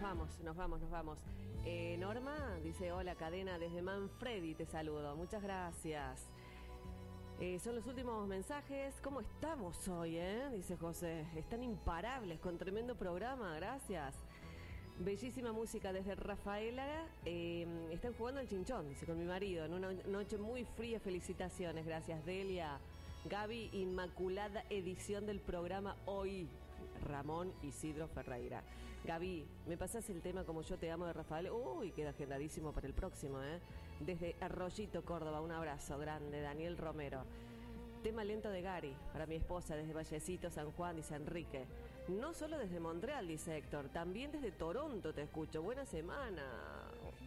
vamos. Norma dice, hola cadena, desde Manfredi te saludo, muchas gracias. Son los últimos mensajes. ¿Cómo estamos hoy, dice José? Están imparables, con tremendo programa, gracias. Bellísima música desde Rafaela. Están jugando al chinchón, dice, con mi marido, en una noche muy fría. Felicitaciones, gracias Delia. Gaby, inmaculada edición del programa hoy. Ramón Isidro Ferreira. Gaby, ¿me pasas el tema Como yo te amo de Rafael? Uy, queda agendadísimo para el próximo, Desde Arroyito, Córdoba, un abrazo grande. Daniel Romero. Tema lento de Gary, para mi esposa, desde Vallecito, San Juan, dice Enrique. No solo desde Montreal, dice Héctor, también desde Toronto te escucho. Buena semana.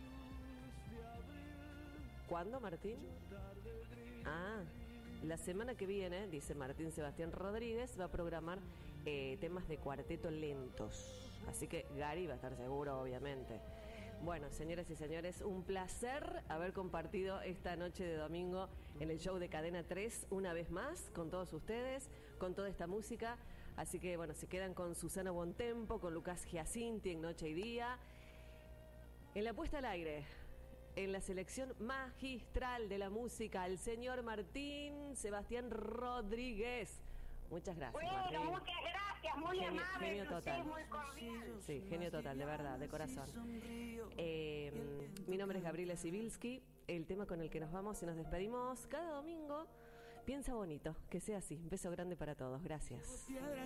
¿Cuándo, Martín? La semana que viene, dice Martín Sebastián Rodríguez, va a programar temas de cuarteto lentos. Así que Gary va a estar seguro, obviamente. Bueno, señoras y señores, un placer haber compartido esta noche de domingo en el show de Cadena 3 una vez más con todos ustedes, con toda esta música. Así que, bueno, se quedan con Susana Bontempo, con Lucas Giacinti en Noche y Día. En la puesta al aire, en la selección magistral de la música, el señor Martín Sebastián Rodríguez. Muchas gracias. Bueno, Martín. muchas gracias, muy amable, genio total. muy cordial. Sí, genio total, de verdad, de corazón. Mi nombre es Gabriela Sibilski. El tema con el que nos vamos y nos despedimos cada domingo, piensa bonito, que sea así. Un beso grande para todos, gracias.